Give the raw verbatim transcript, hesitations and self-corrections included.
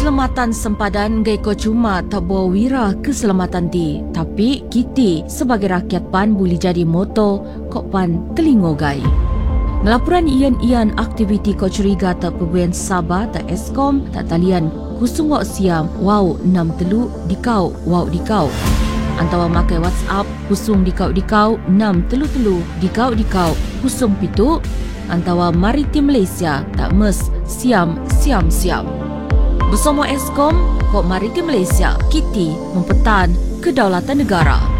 keselamatan sempadan gai ko cuma tak bawa wira keselamatan di. Tapi kita sebagai rakyat pan boleh jadi moto kok pan telingo gai. Laporan ian-ian aktiviti kau curiga tak perbuyan Sabah tak Eskom tak talian kusung wak siam wow enam telu dikau wow dikau. Antawa makai WhatsApp kusung dikau dikau enam telu telu dikau dikau kusung pitu. Antawa Maritim Malaysia tak mes siam siam siam. Bersama Eskom, Kok Maritim Malaysia, kita mempertahan kedaulatan negara.